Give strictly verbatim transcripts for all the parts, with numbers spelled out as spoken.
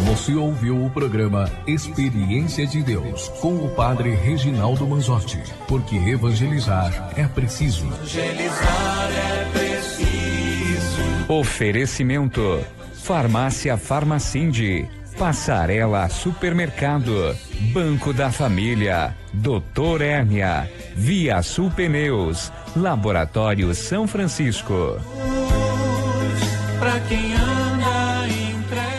Você ouviu o programa Experiência de Deus com o Padre Reginaldo Manzotti, porque evangelizar é preciso. Evangelizar é preciso. Oferecimento: Farmácia Farmacinde, Passarela Supermercado, Banco da Família, Doutor Hérnia, Via Sul Pneus, Laboratório São Francisco. Pra quem anda em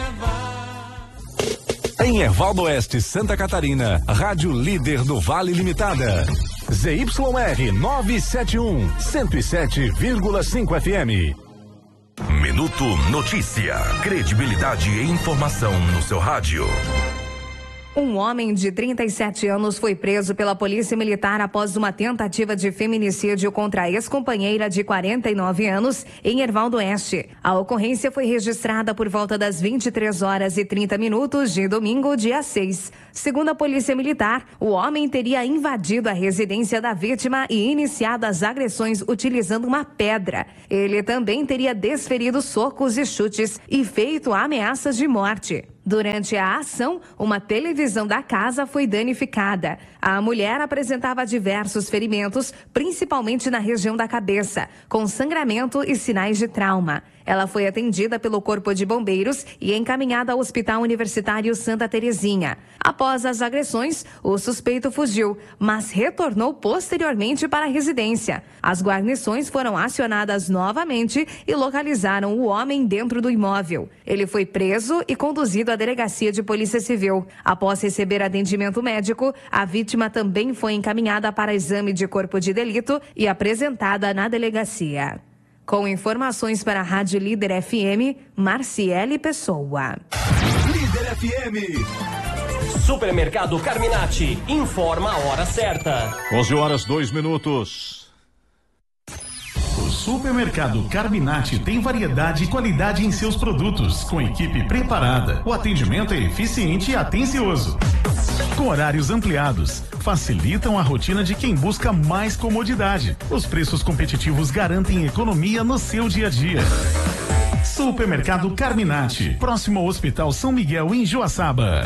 trevas. Em Erval do Oeste, Santa Catarina, Rádio Líder do Vale Limitada. Z Y R novecentos e setenta e um, cento e sete vírgula cinco F M. Minuto Notícia. Credibilidade e informação no seu rádio. Um homem de trinta e sete anos foi preso pela Polícia Militar após uma tentativa de feminicídio contra a ex-companheira de quarenta e nove anos em Erval do Oeste. A ocorrência foi registrada por volta das vinte e três horas e trinta minutos de domingo, dia seis. Segundo a Polícia Militar, o homem teria invadido a residência da vítima e iniciado as agressões utilizando uma pedra. Ele também teria desferido socos e chutes e feito ameaças de morte. Durante a ação, uma televisão da casa foi danificada. A mulher apresentava diversos ferimentos, principalmente na região da cabeça, com sangramento e sinais de trauma. Ela foi atendida pelo Corpo de Bombeiros e encaminhada ao Hospital Universitário Santa Terezinha. Após as agressões, o suspeito fugiu, mas retornou posteriormente para a residência. As guarnições foram acionadas novamente e localizaram o homem dentro do imóvel. Ele foi preso e conduzido à Delegacia de Polícia Civil. Após receber atendimento médico, a vítima também foi encaminhada para exame de corpo de delito e apresentada na delegacia. Com informações para a Rádio Líder F M, Marciele Pessoa. Líder F M. Supermercado Carminati informa a hora certa. onze horas, dois minutos. O Supermercado Carminati tem variedade e qualidade em seus produtos, com equipe preparada. O atendimento é eficiente e atencioso. Com horários ampliados, facilitam a rotina de quem busca mais comodidade. Os preços competitivos garantem economia no seu dia a dia. Supermercado Carminati, próximo ao Hospital São Miguel, em Joaçaba.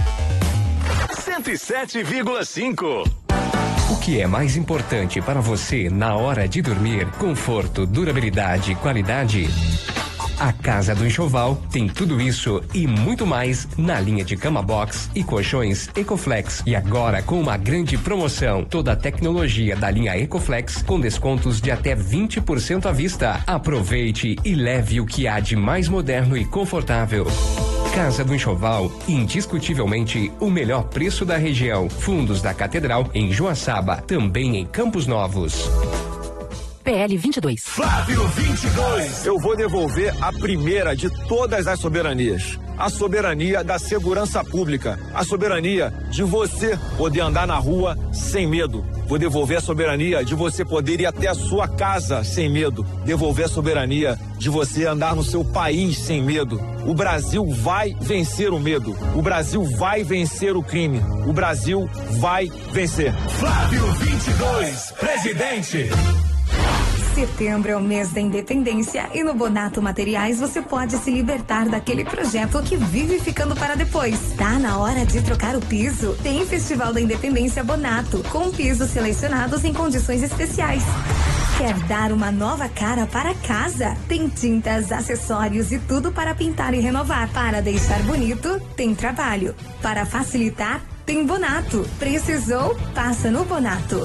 cento e sete vírgula cinco. O que é mais importante para você na hora de dormir? Conforto, durabilidade e qualidade? A Casa do Enxoval tem tudo isso e muito mais na linha de cama box e colchões Ecoflex. E agora com uma grande promoção, toda a tecnologia da linha Ecoflex com descontos de até vinte por cento à vista. Aproveite e leve o que há de mais moderno e confortável. Casa do Enxoval, indiscutivelmente o melhor preço da região. Fundos da Catedral em Joaçaba, também em Campos Novos. P L vinte e dois. Flávio vinte e dois. Eu vou devolver a primeira de todas as soberanias. A soberania da segurança pública. A soberania de você poder andar na rua sem medo. Vou devolver a soberania de você poder ir até a sua casa sem medo. Devolver a soberania de você andar no seu país sem medo. O Brasil vai vencer o medo. O Brasil vai vencer o crime. O Brasil vai vencer. Flávio vinte e dois, presidente. Setembro é o mês da independência e no Bonato Materiais você pode se libertar daquele projeto que vive ficando para depois. Tá na hora de trocar o piso? Tem Festival da Independência Bonato, com pisos selecionados em condições especiais. Quer dar uma nova cara para casa? Tem tintas, acessórios e tudo para pintar e renovar. Para deixar bonito, tem trabalho. Para facilitar, tem Bonato. Precisou? Passa no Bonato.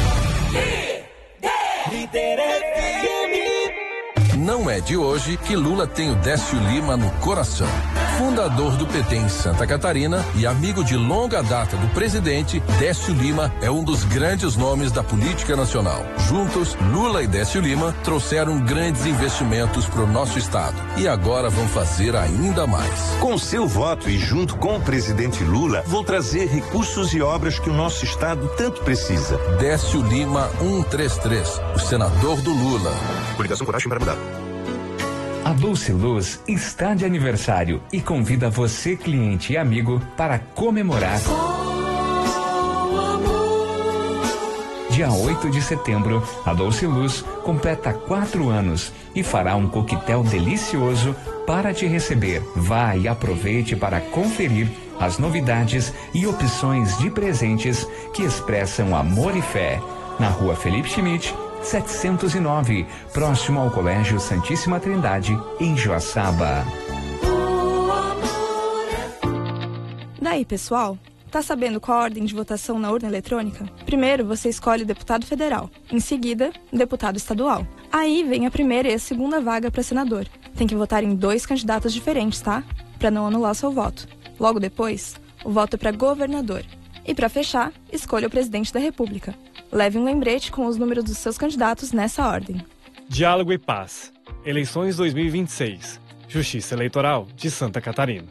Não é de hoje que Lula tem o Décio Lima no coração. Fundador do P T em Santa Catarina e amigo de longa data do presidente, Décio Lima é um dos grandes nomes da política nacional. Juntos, Lula e Décio Lima trouxeram grandes investimentos para o nosso estado e agora vão fazer ainda mais. Com seu voto e junto com o presidente Lula, vou trazer recursos e obras que o nosso estado tanto precisa. Décio Lima cento e trinta e três, o senador do Lula. Coligação Coragem para Mudar. A Dulce Luz está de aniversário e convida você, cliente e amigo, para comemorar. Dia oito de setembro, a Doce Luz completa quatro anos e fará um coquetel delicioso para te receber. Vá e aproveite para conferir as novidades e opções de presentes que expressam amor e fé. Na Rua Felipe Schmidt, setecentos e nove, próximo ao Colégio Santíssima Trindade, em Joaçaba. Daí, pessoal? Tá sabendo qual a ordem de votação na urna eletrônica? Primeiro, você escolhe deputado federal. Em seguida, deputado estadual. Aí vem a primeira e a segunda vaga para senador. Tem que votar em dois candidatos diferentes, tá? Para não anular seu voto. Logo depois, o voto é para governador. E para fechar, escolha o presidente da República. Leve um lembrete com os números dos seus candidatos nessa ordem. Diálogo e Paz. Eleições dois mil e vinte e seis. Justiça Eleitoral de Santa Catarina.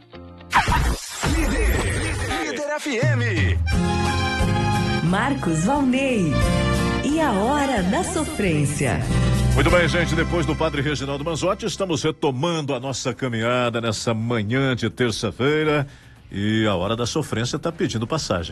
Líder F M. Marcos Valnei. E a Hora da Sofrência. Muito bem, gente, depois do Padre Reginaldo Manzotti, estamos retomando a nossa caminhada nessa manhã de terça-feira e a Hora da Sofrência está pedindo passagem.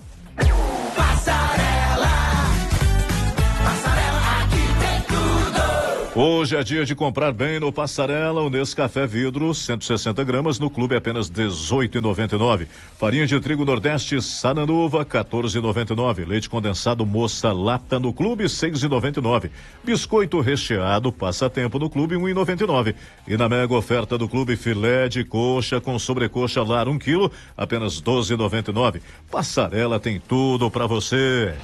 Hoje é dia de comprar bem no Passarela. O Nescafé vidro cento e sessenta gramas no clube apenas dezoito reais e noventa e nove centavos. Farinha de trigo Nordeste Sananuva quatorze reais e noventa e nove centavos. Leite condensado Moça lata no clube seis reais e noventa e nove centavos. Biscoito recheado Passatempo no clube um real e noventa e nove centavos. E na mega oferta do clube filé de coxa com sobrecoxa lar um quilo apenas doze reais e noventa e nove centavos. Passarela tem tudo para você.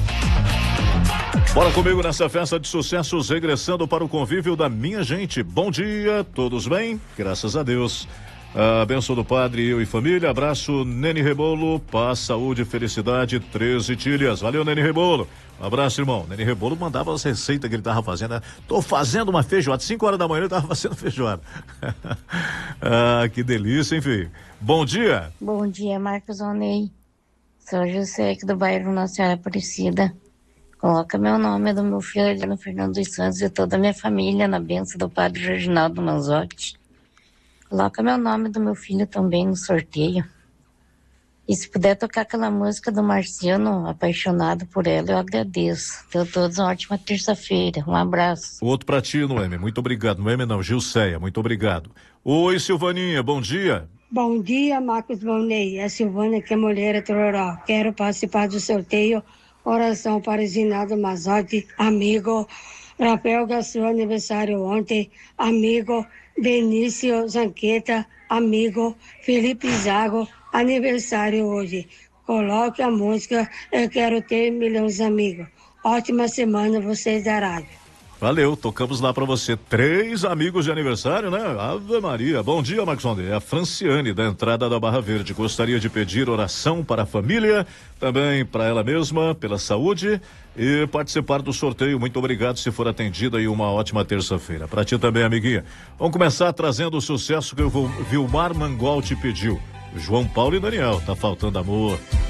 Bora comigo nessa festa de sucessos, regressando para o convívio da minha gente. Bom dia, todos bem? Graças a Deus. A bênção do Padre, eu e família. Abraço, Nene Rebolo. Paz, saúde, felicidade, treze tilhas. Valeu, Nene Rebolo. Um abraço, irmão. Nene Rebolo mandava as receitas que ele tava fazendo. Tô fazendo uma feijoada. cinco horas da manhã ele tava fazendo feijoada. Ah, que delícia, enfim. Bom dia. Bom dia, Marcos Onei. Sou José aqui do bairro Nossa Senhora Aparecida. Coloca meu nome do meu filho Adriano Fernando dos Santos e toda a minha família na bênção do Padre Reginaldo Manzotti. Coloca meu nome do meu filho também no sorteio. E se puder tocar aquela música do Marciano, apaixonado por ela, eu agradeço. Tenham todos uma ótima terça-feira. Um abraço. Outro pra ti, Noemi. Muito obrigado. Noemi não, Gilceia. Muito obrigado. Oi, Silvaninha. Bom dia. Bom dia, Marcos Valnei. É Silvana que é mulher, é Tororó. Quero participar do sorteio. Oração para Reginaldo Manzotti, amigo. Rafael gastou aniversário ontem, amigo. Benício Zanqueta, amigo. Felipe Zago, aniversário hoje. Coloque a música Eu Quero Ter Milhões de Amigos. Ótima semana vocês da rádio. Valeu, tocamos lá pra você. Três amigos de aniversário, né? Ave Maria. Bom dia, Marcos André. É a Franciane, da entrada da Barra Verde. Gostaria de pedir oração para a família, também para ela mesma, pela saúde e participar do sorteio. Muito obrigado se for atendida e uma ótima terça-feira. Pra ti também, amiguinha. Vamos começar trazendo o sucesso que o Vilmar Mangual te pediu. João Paulo e Daniel, tá faltando amor.